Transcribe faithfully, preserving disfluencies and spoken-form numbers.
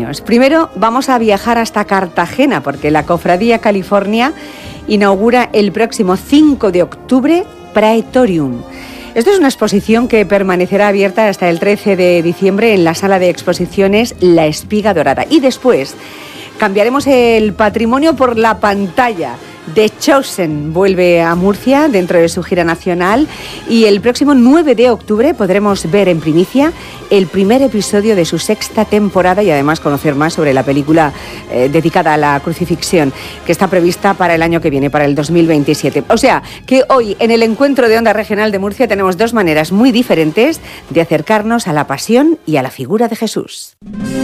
destinos. Primero vamos a viajar hasta Cartagena, porque la Cofradía California inaugura el próximo cinco de octubre Praetorium. Esto es una exposición que permanecerá abierta hasta el trece de diciembre en la sala de exposiciones La Espiga Dorada. Y después cambiaremos el patrimonio por la pantalla. The Chosen vuelve a Murcia dentro de su gira nacional y el próximo nueve de octubre podremos ver en primicia el primer episodio de su sexta temporada y además conocer más sobre la película eh, dedicada a la crucifixión que está prevista para el año que viene, para el dos mil veintisiete. O sea, que hoy en el encuentro de Onda Regional de Murcia tenemos dos maneras muy diferentes de acercarnos a la pasión y a la figura de Jesús.